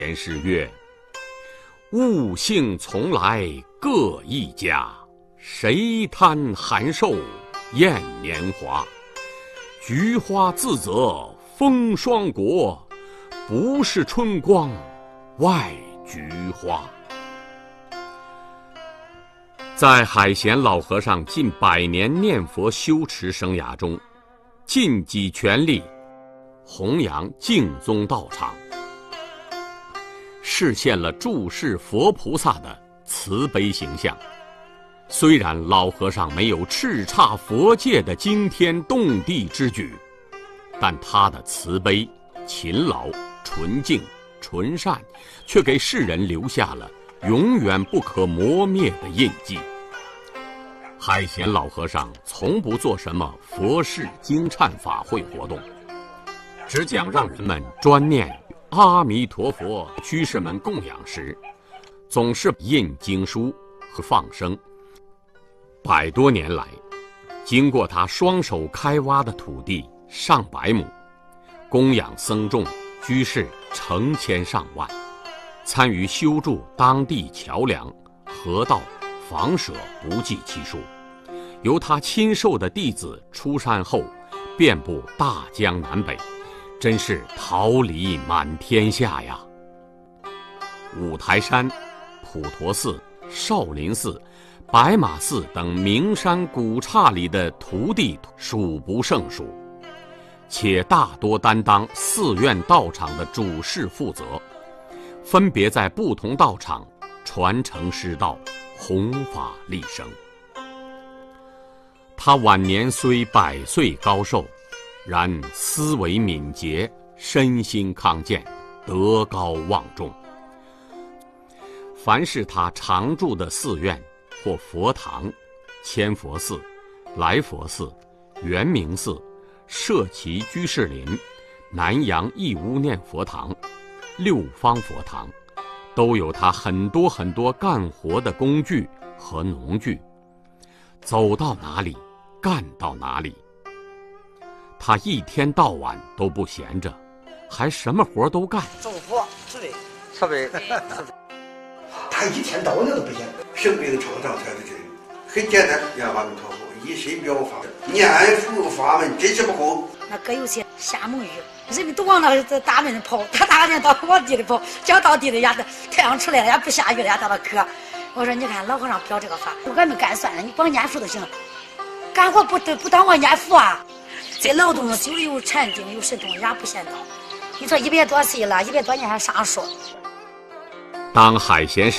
言是曰：物性从来各一家，谁贪寒瘦厌年华？菊花自责风霜国，不是春光外菊花。在海贤老和尚近100年念佛修持生涯中，尽己全力弘扬净宗道场，实现了注释佛菩萨的慈悲形象。虽然老和尚没有叱咤佛界的惊天动地之举，但他的慈悲、勤劳、纯净、纯善，却给世人留下了永远不可磨灭的印记。海贤老和尚从不做什么佛事经忏法会活动，只讲让人们专念阿弥陀佛。居士们供养时，总是印经书和放生。100多年来，经过他双手开挖的土地上百亩，供养僧众居士成千上万，参与修筑当地桥梁、河道、房舍不计其数。由他亲授的弟子出山后，遍布大江南北，真是桃李满天下呀！五台山、普陀寺、少林寺、白马寺等名山古刹里的徒弟数不胜数，且大多担当寺院道场的主事负责，分别在不同道场传承师道，弘法利生。他晚年虽100岁高寿，然思维敏捷，身心康健，德高望重。凡是他常住的寺院或佛堂，千佛寺、来佛寺、圆明寺、社稷居士林、南阳义乌念佛堂、六方佛堂，都有他很多干活的工具和农具，走到哪里干到哪里。他一天到晚都不闲着，还什么活都干。 祝福，设备， 他一天到晚都不闲。生病创伤才是这个，很简单，念阿弥陀佛，一心表法，念佛法门真是不够。 那哥有些瞎蒙语，人们都往那大门跑，他大人到往地里跑，讲到地里呀，太阳出来了呀，不下雨了呀，到那渴。我说你看老和尚表这个法，俺们干算了，你光念佛就行了。干活不当我念佛啊！这劳动就有禅定，有神通，也不嫌早。你说100多岁了，100多年还上树。 当海贤